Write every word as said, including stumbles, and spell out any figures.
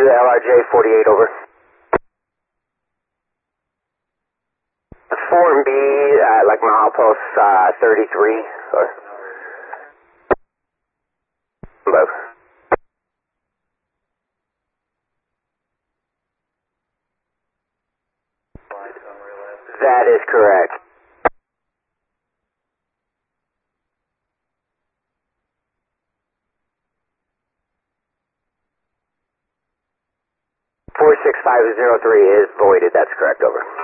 L R J forty-eight, over. four and B, uh, like milepost uh, thirty-three, or... Above. That is correct. four six five zero three is voided, that's correct, over.